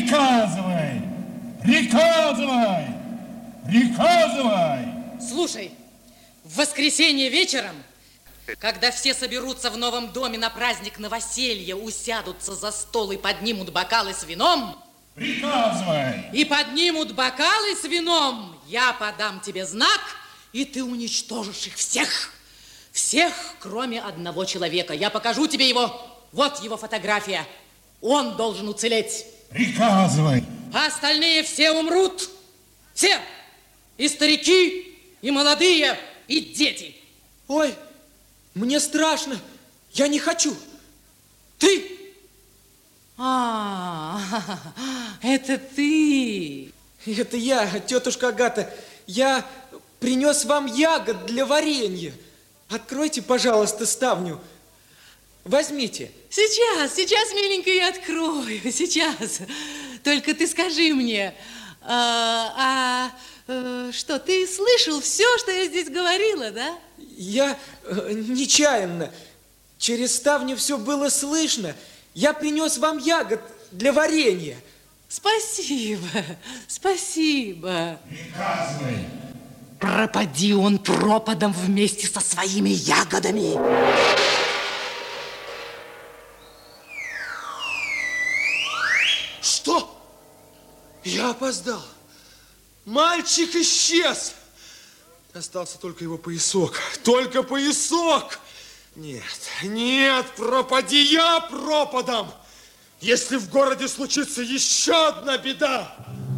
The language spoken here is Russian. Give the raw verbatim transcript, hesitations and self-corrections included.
Приказывай! Приказывай! Приказывай! Слушай, в воскресенье вечером, когда все соберутся в новом доме на праздник новоселья, усядутся за стол и поднимут бокалы с вином... Приказывай! И поднимут бокалы с вином, я подам тебе знак, и ты уничтожишь их всех. Всех, кроме одного человека. Я покажу тебе его. Вот его фотография. Он должен уцелеть. Приказывай. А остальные все умрут. Все. И старики, и молодые, и дети. Ой, мне страшно. Я не хочу. Ты? А, это ты. Это я, тетушка Агата. Я принес вам ягод для варенья. Откройте, пожалуйста, ставню. Возьмите. Сейчас, сейчас, миленькая, я открою. Сейчас. Только ты скажи мне, а, а, а что, ты слышал все, что я здесь говорила, да? Я э, нечаянно. Через ставню все было слышно. Я принес вам ягод для варенья. Спасибо, спасибо. Приказывай. Пропади он пропадом вместе со своими ягодами. Что? Я опоздал. Мальчик исчез. Остался только его поясок. Только поясок. Нет, нет, пропади я пропадом. Если в городе случится еще одна беда,